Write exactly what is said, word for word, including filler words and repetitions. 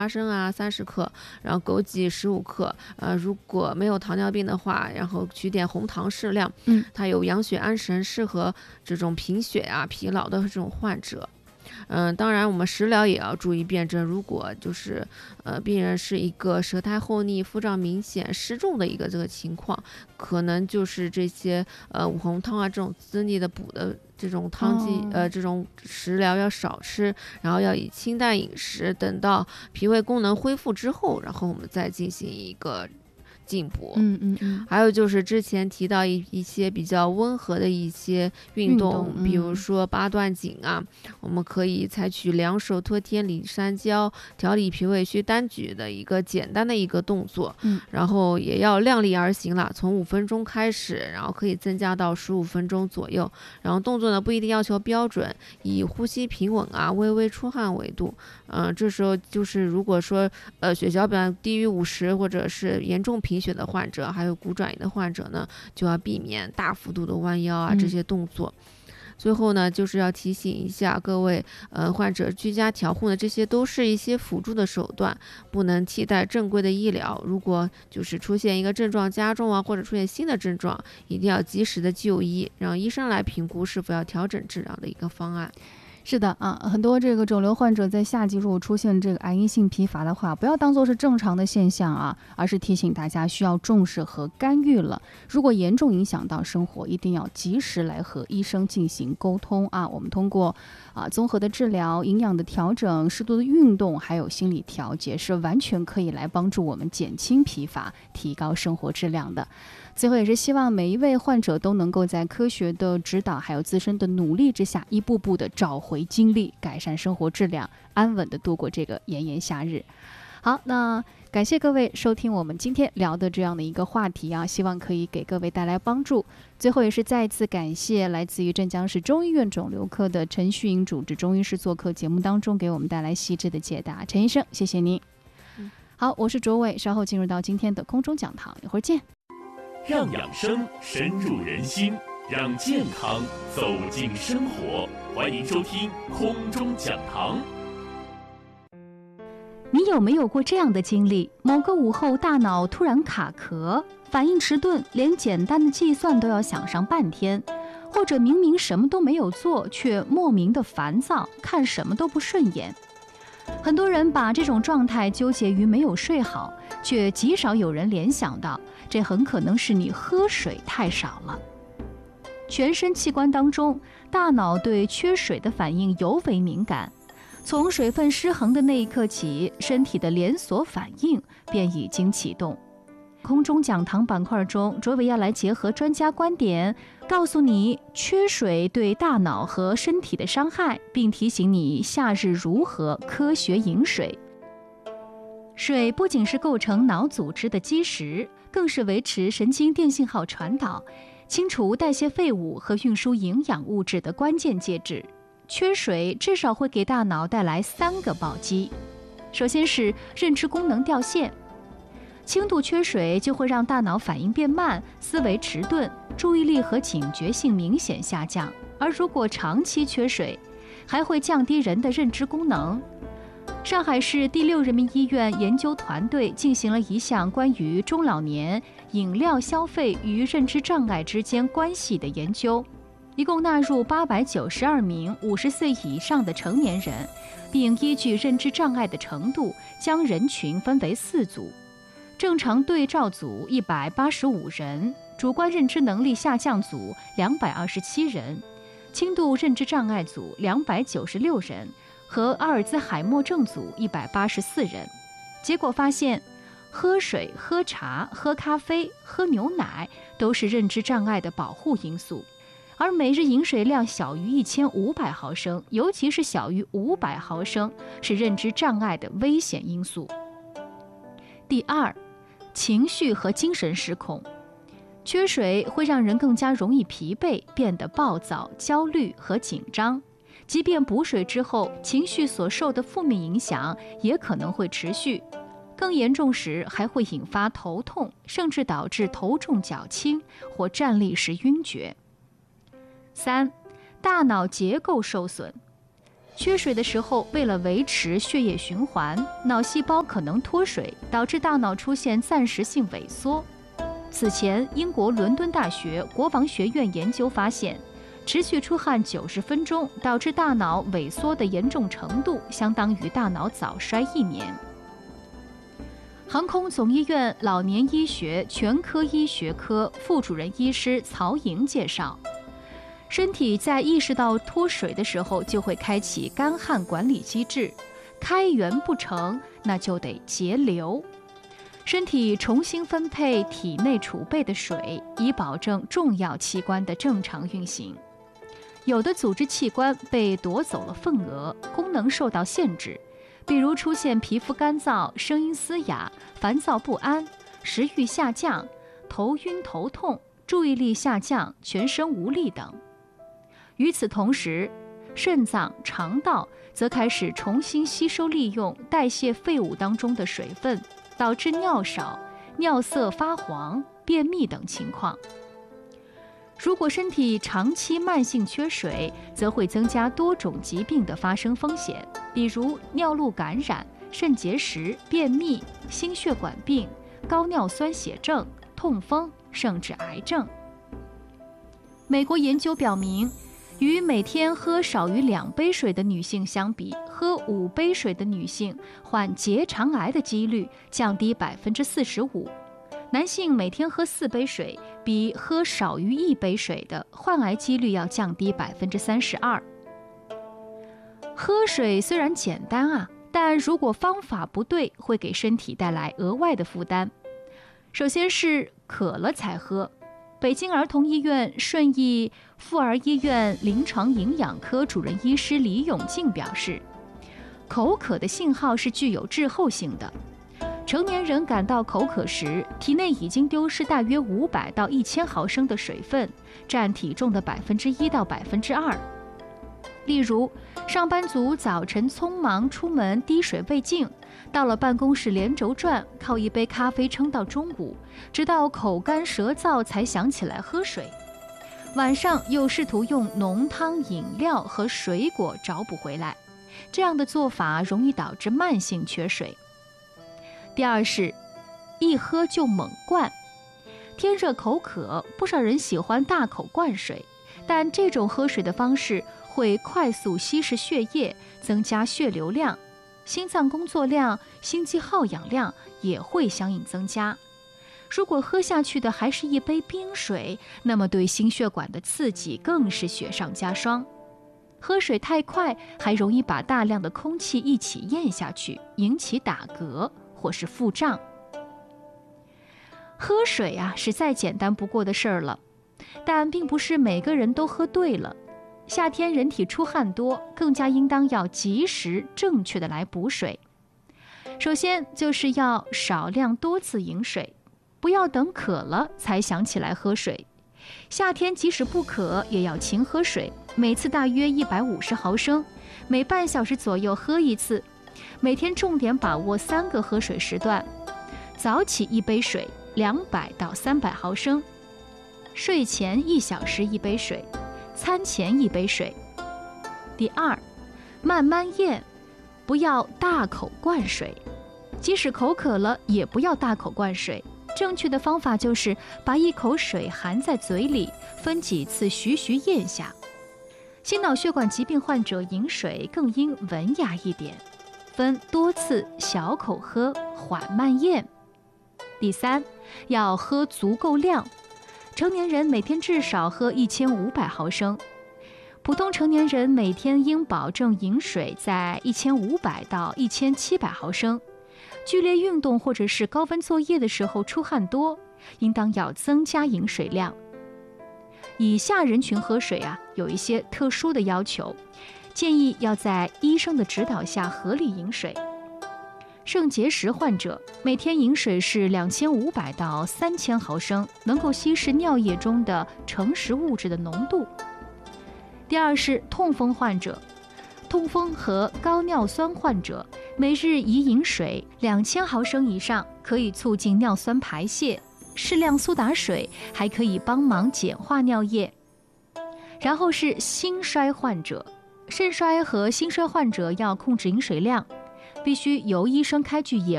花生啊三十克，然后枸杞十五克，呃，如果没有糖尿病的话，然后取点红糖适量。 嗯， 它有养血安神，适合这种贫血啊、疲劳的这种患者。嗯，当然我们食疗也要注意辩证。如果就是呃病人是一个舌苔厚腻、腹胀明显、湿重的一个这个情况，可能就是这些呃五红汤啊这种滋腻的补的这种汤剂、 哦、 呃这种食疗要少吃，然后要以清淡饮食，等到脾胃功能恢复之后，然后我们再进行一个进补。 嗯嗯嗯， 还有就是之前提到一一些比较温和的一些运动， 运动嗯、 比如说八段锦啊，我们可以采取两手托天理山椒、调理脾胃虚单举的一个简单的一个动作， 嗯， 然后也要量力而行啦，从五分钟开始，然后可以增加到十五分钟左右，然后动作呢不一定要求标准，以呼吸平稳啊、微微出汗为度。嗯、呃，这时候就是如果说呃血小板低于五十或者是严重贫血的患者，还有骨转移的患者呢，就要避免大幅度的弯腰啊这些动作。嗯、最后呢，就是要提醒一下各位呃患者，居家调护呢，这些都是一些辅助的手段，不能替代正规的医疗。如果就是出现一个症状加重啊，或者出现新的症状，一定要及时的就医，让医生来评估是否要调整治疗的一个方案。 是的啊，很多这个肿瘤患者在夏季如果出现这个癌因性疲乏的话，不要当做是正常的现象啊，而是提醒大家需要重视和干预了。如果严重影响到生活，一定要及时来和医生进行沟通啊。我们通过啊综合的治疗、营养的调整、适度的运动，还有心理调节，是完全可以来帮助我们减轻疲乏、提高生活质量的。最后也是希望每一位患者都能够在科学的指导还有自身的努力之下，一步步的找回精力，改善生活质量，安稳的度过这个炎炎夏日。好，那感谢各位收听我们今天聊的这样的一个话题啊，希望可以给各位带来帮助。最后也是再一次感谢来自于镇江市中医院肿瘤科的陈旭英主治中医师做客节目当中，给我们带来细致的解答。陈医生，谢谢您。 嗯、 好，我是卓伟，稍后进入到今天的空中讲堂，一会儿见。 让养生深入人心，让健康走进生活。欢迎收听空中讲堂。 你有没有过这样的经历？某个午后，大脑突然卡壳，反应迟钝，连简单的计算都要想上半天；或者明明什么都没有做，却莫名的烦躁，看什么都不顺眼。很多人把这种状态纠结于没有睡好，却极少有人联想到，这很可能是你喝水太少了。全身器官当中，大脑对缺水的反应尤为敏感。从水分失衡的那一刻起，身体的连锁反应便已经启动。空中讲堂板块中，卓伟要来结合专家观点，告诉你缺水对大脑和身体的伤害，并提醒你夏日如何科学饮水。水不仅是构成脑组织的基石，更是维持神经电信号传导、清除代谢废物和运输营养物质的关键介质。缺水至少会给大脑带来三个暴击。首先是认知功能掉线，轻度缺水就会让大脑反应变慢，思维迟钝，注意力和警觉性明显下降。而如果长期缺水，还会降低人的认知功能。上海市第六人民医院研究团队进行了一项关于中老年饮料消费与认知障碍之间关系的研究，一共纳入八百九十二名五十岁以上的成年人，并依据认知障碍的程度，将人群分为四组。正常对照组一百八十五人，主观认知能力下降组两百二十七人，轻度认知障碍组两百九十六人，和阿尔兹海默症组一百八十四人。结果发现，喝水、喝茶、喝咖啡、喝牛奶都是认知障碍的保护因素。而每日饮水量小于一千五百毫升，尤其是小于五百毫升，是认知障碍的危险因素。第二，情绪和精神失控。缺水会让人更加容易疲惫，变得暴躁、焦虑和紧张。即便补水之后，情绪所受的负面影响也可能会持续。更严重时还会引发头痛，甚至导致头重脚轻或站立时晕厥。三，大脑结构受损。 缺水的时候，为了维持血液循环，脑细胞可能脱水，导致大脑出现暂时性萎缩。此前，英国伦敦大学国防学院研究发现，持续出汗九十分钟导致大脑萎缩的严重程度，相当于大脑早衰一年。航空总医院老年医学全科医学科副主任医师曹莹介绍，身体在意识到脱水的时候，就会开启干旱管理机制，开源不成，那就得节流。身体重新分配体内储备的水，以保证重要器官的正常运行。有的组织器官被夺走了份额，功能受到限制，比如出现皮肤干燥、声音嘶哑、烦躁不安、食欲下降、头晕头痛、注意力下降、全身无力等。与此同时，肾脏、肠道则开始重新吸收利用代谢废物当中的水分，导致尿少、尿色发黄、便秘等情况。如果身体长期慢性缺水，则会增加多种疾病的发生风险，比如尿路感染、肾结石、便秘、心血管病、高尿酸血症、痛风，甚至癌症。美国研究表明，与每天喝少于两杯水的女性相比，喝五杯水的女性患结肠癌的几率降低百分之四十五。男性每天喝四杯水，比喝少于一杯水的患癌几率要降低百分之三十二。喝水虽然简单啊，但如果方法不对，会给身体带来额外的负担。首先是渴了才喝。北京儿童医院顺义妇儿医院临床营养科主任医师李永进表示，口渴的信号是具有滞后性的。成年人感到口渴时，体内已经丢失大约五百到一千毫升的水分，占体重的百分之一到百分之二。例如，上班族早晨匆忙出门滴水未进，到了办公室连轴转，靠一杯咖啡撑到中午，直到口干舌燥才想起来喝水。晚上又试图用浓汤、饮料和水果找补回来，这样的做法容易导致慢性缺水。第二是，一喝就猛灌。天热口渴，不少人喜欢大口灌水，但这种喝水的方式会快速稀释血液，增加血流量，心脏工作量、心肌耗氧量也会相应增加。如果喝下去的还是一杯冰水，那么对心血管的刺激更是雪上加霜。喝水太快，还容易把大量的空气一起咽下去，引起打嗝或是腹胀。喝水啊，是再简单不过的事儿了，但并不是每个人都喝对了。夏天人体出汗多，更加应当要及时正确的来补水。首先就是要少量多次饮水，不要等渴了才想起来喝水。夏天即使不渴，也要勤喝水，每次大约一百五十毫升，每半小时左右喝一次。每天重点把握三个喝水时段：早起一杯水，两百到三百毫升；睡前一小时一杯水；餐前一杯水。第二，慢慢咽，不要大口灌水。即使口渴了，也不要大口灌水。正确的方法就是把一口水含在嘴里，分几次徐徐咽下。心脑血管疾病患者饮水更应文雅一点，分多次小口喝，缓慢咽。第三，要喝足够量。成年人每天至少喝一千五百毫升，普通成年人每天应保证饮水在一千五百到一千七百毫升。剧烈运动或者是高温作业的时候出汗多，应当要增加饮水量。以下人群喝水啊，有一些特殊的要求，建议要在医生的指导下合理饮水。肾结石患者每天饮水是两千五百到三千毫升，能够稀释尿液中的成食物质的浓度。第二是痛风患者，痛风和高尿酸患者每日宜饮水两千毫升以上，可以促进尿酸排泄。适量苏打水还可以帮忙碱化尿液。然后是心衰患者， 肾衰和心衰患者要控制饮水量，必须由医生开具也